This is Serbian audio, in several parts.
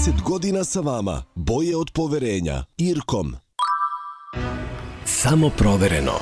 30 godina sa vama. Boje od poverenja. Irkom. Samo provereno.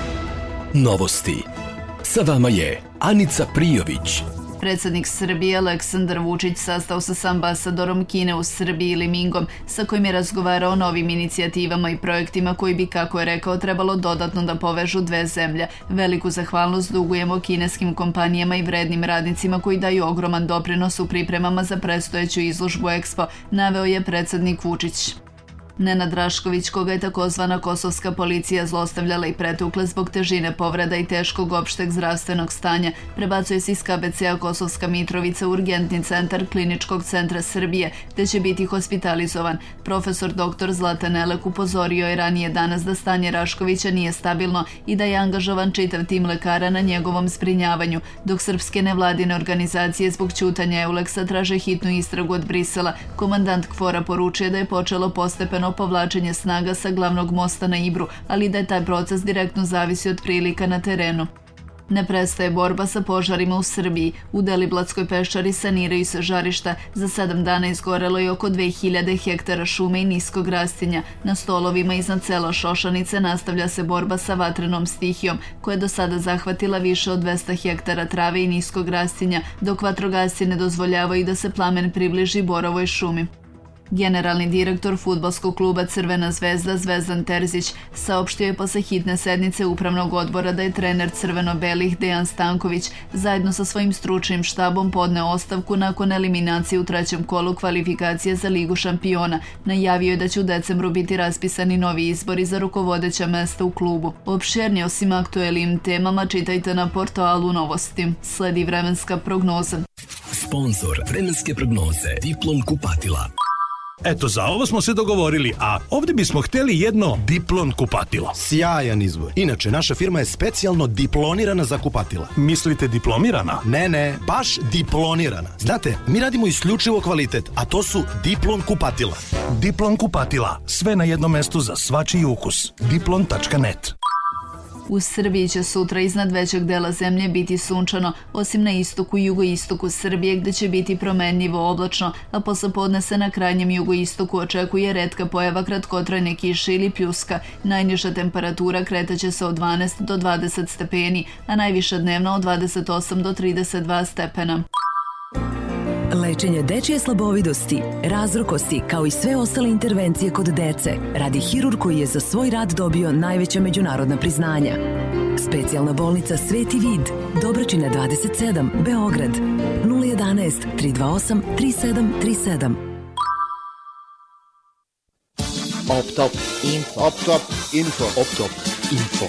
Novosti. Sa vama je Anica Prijović. Predsjednik Srbije Aleksandar Vučić sastao se s ambasadorom Kine u Srbiji Li Mingom, sa kojim je razgovarao o novim inicijativama i projektima koji bi, kako je rekao, trebalo dodatno da povežu dve zemlje. Veliku zahvalnost dugujemo kineskim kompanijama i vrednim radnicima koji daju ogroman doprinos u pripremama za predstojeću izložbu Expo, naveo je predsjednik Vučić. Nenad Rašković, koga je takozvana kosovska policija zlostavljala i pretukla zbog težine povreda i teškog opšteg zdravstvenog stanja, prebacuje se iz KBC-a Kosovska Mitrovica u urgentni centar Kliničkog centra Srbije, gde će biti hospitalizovan. Profesor dr. Zlatan Elek upozorio je ranije danas da stanje Raškovića nije stabilno i da je angažovan čitav tim lekara na njegovom zbrinjavanju, dok srpske nevladine organizacije zbog ćutanja Euleksa traže hitnu istragu od Brisela. Komandant KFOR-a poručuje da je počelo postepeno povlačenje snaga sa glavnog mosta na Ibru, ali da je taj proces direktno zavisi od prilika na terenu. Ne prestaje borba sa požarima u Srbiji. U Deliblatskoj peščari saniraju se žarišta. Za 7 dana izgorelo je oko 2000 hektara šume i niskog rastinja. Na stolovima iznad sela Šošanice nastavlja se borba sa vatrenom stihijom, koja je do sada zahvatila više od 200 hektara trave i niskog rastinja, dok vatrogasci ne dozvoljavaju da se plamen približi borovoj šumi. Generalni direktor fudbalskog kluba Crvena zvezda Zvezdan Terzić saopštio je posle hitne sednice upravnog odbora da je trener crveno-belih Dejan Stanković zajedno sa svojim stručnim štabom podneo ostavku nakon eliminacije u trećem kolu kvalifikacije za Ligu šampiona. Najavio je da će u decembru biti raspisani novi izbori za rukovodeća mesta u klubu. Opširnije osim aktuelnim temama čitajte na portalu Novosti. Sledi vremenska prognoza. Sponzor vremenske prognoze Diplom kupatila. Eto, za ovo smo se dogovorili, a ovdje bismo htjeli jedno Diplon kupatilo. Sjajan izbor. Inače, naša firma je specijalno diplonirana za kupatila. Mislite diplomirana? Ne, baš diplonirana. Znate, mi radimo isključivo kvalitet, a to su Diplon kupatila. Diplon kupatila. Sve na jednom mestu za svačiji ukus. Diplon.net. U Srbiji će sutra iznad većeg dela zemlje biti sunčano, osim na istoku i jugoistoku Srbije gde će biti promenljivo oblačno, a poslepodne se na krajnjem jugoistoku očekuje retka pojava kratkotrajne kiše ili pljuska. Najniža temperatura kretaće se od 12 do 20 stepeni, a najviša dnevna od 28 do 32 stepena. Lečenje dečije slabovidosti, razrukosti, kao i sve ostale intervencije kod dece, radi hirurg koji je za svoj rad dobio najveća međunarodna priznanja. Specijalna bolnica Sveti Vid, Dobračina 27, Beograd, 011 328 3737. Optop Info. Optop Info. Optop Info.